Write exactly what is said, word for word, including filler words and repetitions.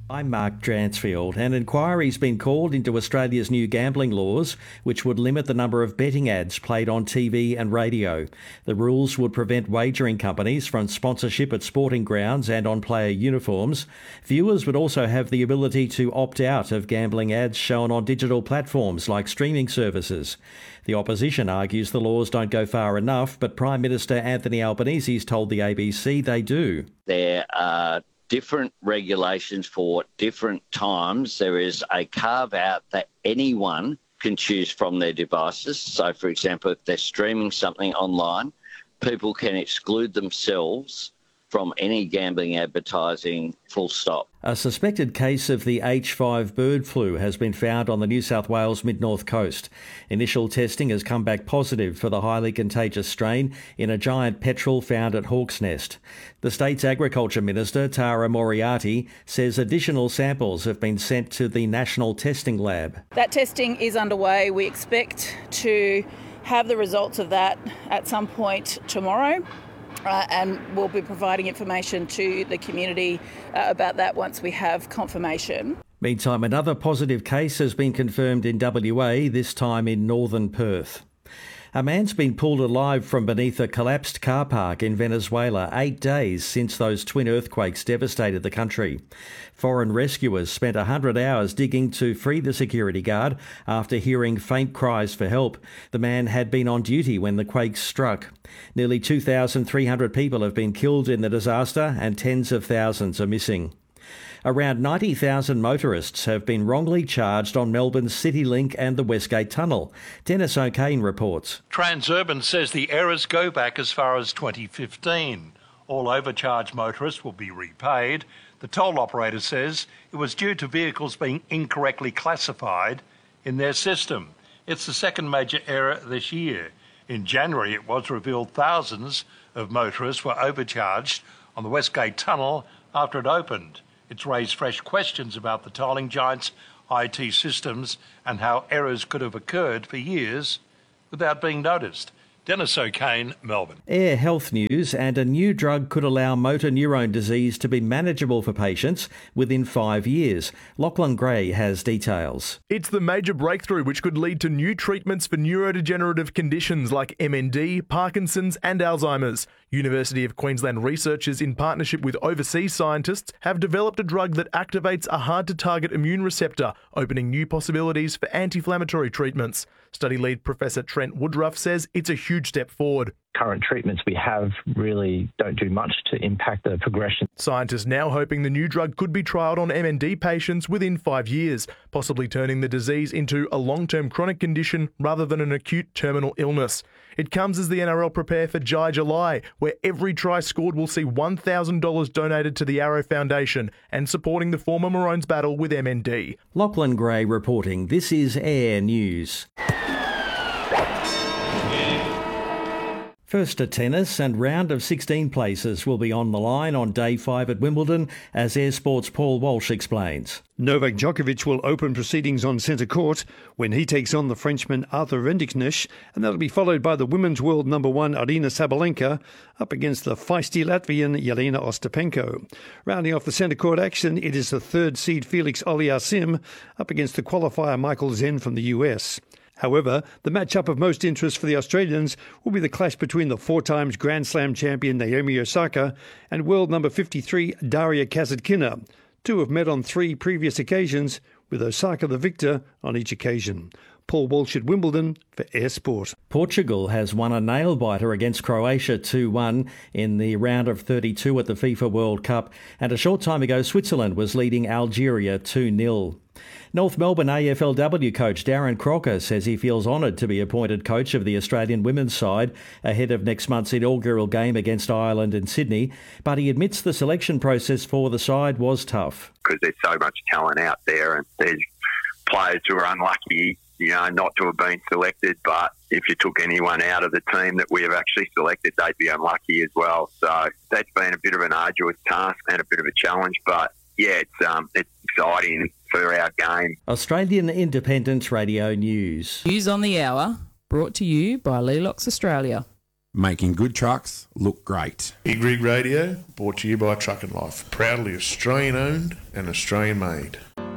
I'm Mark Dransfield. An inquiry's been called into Australia's new gambling laws, which would limit the number of betting ads played on T V and radio. The rules would prevent wagering companies from sponsorship at sporting grounds and on player uniforms. Viewers would also have the ability to opt out of gambling ads shown on digital platforms like streaming services. The opposition argues the laws don't go far enough, but Prime Minister Anthony Albanese's told the A B C they do. There are different regulations for different times. There is a carve-out that anyone can choose from their devices. So, for example, if they're streaming something online, people can exclude themselves from any gambling advertising, full stop. A suspected case of the H five bird flu has been found on the New South Wales mid-north coast. Initial testing has come back positive for the highly contagious strain in a giant petrel found at Hawk's Nest. The state's Agriculture Minister, Tara Moriarty, says additional samples have been sent to the National Testing Lab. That testing is underway. We expect to have the results of that at some point tomorrow. Uh, and we'll be providing information to the community uh, about that once we have confirmation. Meantime, another positive case has been confirmed in W A, this time in northern Perth. A man's been pulled alive from beneath a collapsed car park in Venezuela eight days since those twin earthquakes devastated the country. Foreign rescuers spent one hundred hours digging to free the security guard after hearing faint cries for help. The man had been on duty when the quakes struck. Nearly two thousand three hundred people have been killed in the disaster and tens of thousands are missing. Around ninety thousand motorists have been wrongly charged on Melbourne's CityLink and the Westgate Tunnel. Dennis O'Kane reports. Transurban says the errors go back as far as twenty fifteen. All overcharged motorists will be repaid. The toll operator says it was due to vehicles being incorrectly classified in their system. It's the second major error this year. In January, it was revealed thousands of motorists were overcharged on the Westgate Tunnel after it opened. It's raised fresh questions about the tolling giant's I T systems and how errors could have occurred for years without being noticed. Dennis O'Kane, Melbourne. Air health news, and a new drug could allow motor neurone disease to be manageable for patients within five years. Lachlan Gray has details. It's the major breakthrough which could lead to new treatments for neurodegenerative conditions like M N D, Parkinson's and Alzheimer's. University of Queensland researchers in partnership with overseas scientists have developed a drug that activates a hard-to-target immune receptor, opening new possibilities for anti-inflammatory treatments. Study lead Professor Trent Woodruff says it's a huge step forward. Current treatments we have really don't do much to impact the progression. Scientists now hoping the new drug could be trialled on M N D patients within five years, possibly turning the disease into a long-term chronic condition rather than an acute terminal illness. It comes as the N R L prepare for Jai July, where every try scored will see one thousand dollars donated to the Arrow Foundation and supporting the former Maroons battle with M N D. Lachlan Gray reporting. This is Air News. First to tennis, and round of sixteen places will be on the line on day five at Wimbledon, as Air Sport's Paul Walsh explains. Novak Djokovic will open proceedings on centre court when he takes on the Frenchman Arthur Rendiknecht, and that'll be followed by the women's world number one Aryna Sabalenka up against the feisty Latvian Jelena Ostapenko. Rounding off the centre court action, it is the third seed Felix Auger-Aliassime up against the qualifier Michael Zen from the U S. However, the matchup of most interest for the Australians will be the clash between the four times Grand Slam champion Naomi Osaka and world number fifty-three Daria Kasatkina. Two have met on three previous occasions, with Osaka the victor on each occasion. Paul Walsh at Wimbledon for Air Sport. Portugal has won a nail-biter against Croatia two one in the round of thirty-two at the FIFA World Cup, and a short time ago Switzerland was leading Algeria two nil. North Melbourne A F L W coach Darren Crocker says he feels honoured to be appointed coach of the Australian women's side ahead of next month's inaugural game against Ireland in Sydney, but he admits the selection process for the side was tough. Because there's so much talent out there, and there's players who are unlucky, you know, not to have been selected, but if you took anyone out of the team that we have actually selected, they'd be unlucky as well. So that's been a bit of an arduous task and a bit of a challenge, but yeah, it's um, it's exciting for our game. Australian Independent Radio News. News on the Hour, brought to you by Lelox Australia. making good trucks look great. Big Rig Radio, brought to you by Truck and Life. Proudly Australian owned and Australian made.